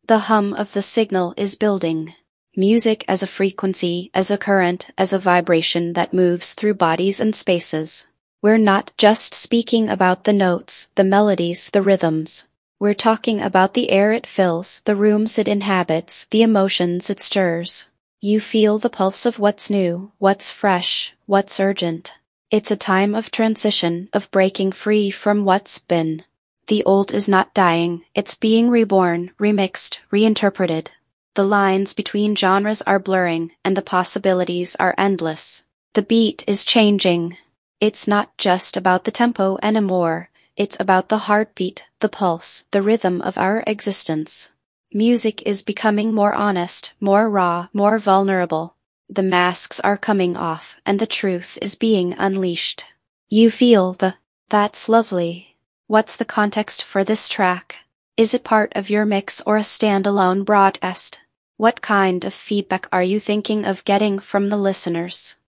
The hum of the signal is building. Music as a frequency, as a current, as a vibration that moves through bodies and spaces. We're not just speaking about the notes, the melodies, the rhythms. We're talking about the air it fills, the rooms it inhabits, the emotions it stirs. You feel the pulse of what's new, what's fresh, what's urgent. It's a time of transition, of breaking free from what's been. The old is not dying, it's being reborn, remixed, reinterpreted. The lines between genres are blurring, and the possibilities are endless. The beat is changing. It's not just about the tempo anymore, it's about the heartbeat, the pulse, the rhythm of our existence. Music is becoming more honest, more raw, more vulnerable. The masks are coming off, and the truth is being unleashed. You feel that's lovely. What's the context for this track? Is it part of your mix or a standalone broadcast? What kind of feedback are you thinking of getting from the listeners?